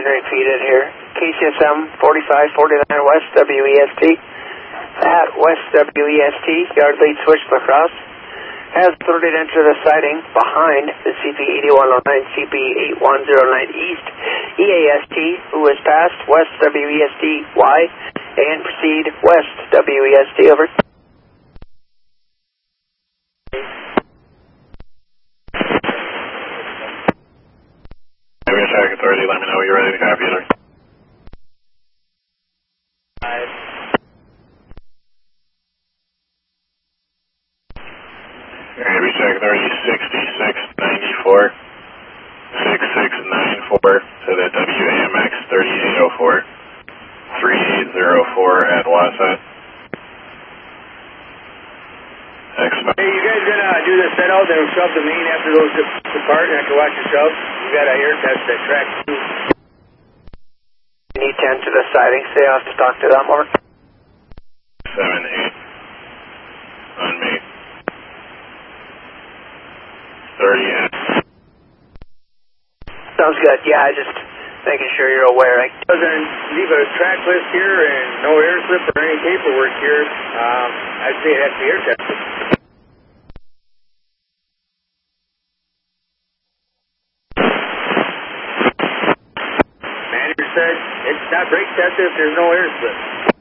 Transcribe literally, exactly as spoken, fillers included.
Great feed in here. K C S M forty-five forty-nine West W E S T. At West W E S T, yard lead switch lacrosse. Has authority to enter the siding behind the C P eighty-one oh nine, C P eighty-one oh nine East E A S T, who has passed West W E S T Y, and proceed West W E S T, over. Attack authority, let me know you're ready to copy it. Heavy Attack authority sixty-six ninety-four, sixty-six ninety-four to the W A M X thirty-eight oh four, thirty-eight oh four at Wasatch. Hey, you guys gonna do the set out and shove the main after those depart after watch your shove? You gotta air test that track too. Need ten to the siding, so you have to talk to them, over. seven eight on me. thirty in. Sounds good, yeah, I just making sure you're aware. I doesn't leave a track list here and no air slip or any paperwork here. Um, I'd say it has to be air tested. Manager said it's not brake tested if there's no air slip.